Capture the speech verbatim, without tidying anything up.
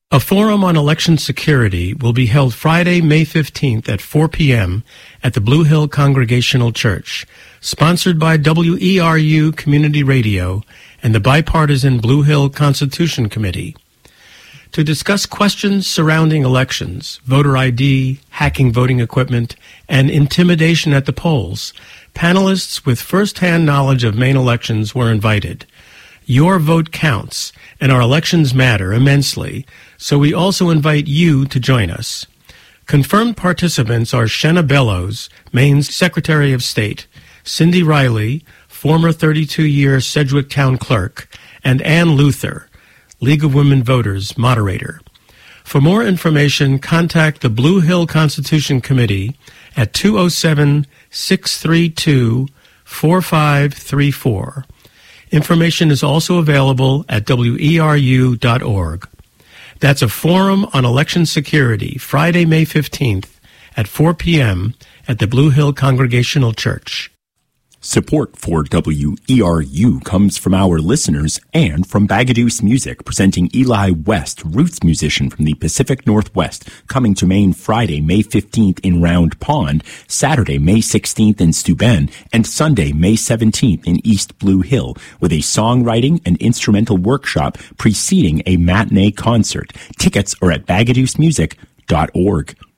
A forum on election security will be held Friday, May fifteenth at four p.m. at the Blue Hill Congregational Church, sponsored by W E R U Community Radio and the bipartisan Blue Hill Constitution Committee. To discuss questions surrounding elections, voter I D, hacking voting equipment, and intimidation at the polls, panelists with first-hand knowledge of Maine elections were invited. Your vote counts, and our elections matter immensely, so we also invite you to join us. Confirmed participants are Shenna Bellows, Maine's Secretary of State, Cindy Riley, former thirty-two-year Sedgwick Town Clerk, and Ann Luther, League of Women Voters Moderator. For more information, contact the Blue Hill Constitution Committee at two oh seven, six three two, four five three four. Information is also available at W E R U dot org. That's a forum on election security, Friday, May fifteenth at four p.m. at the Blue Hill Congregational Church. Support for W E R U comes from our listeners and from Bagaduce Music, presenting Eli West, roots musician from the Pacific Northwest, coming to Maine Friday, May fifteenth in Round Pond, Saturday, May sixteenth in Steuben, and Sunday, May seventeenth in East Blue Hill, with a songwriting and instrumental workshop preceding a matinee concert. Tickets are at bagaduce music dot org.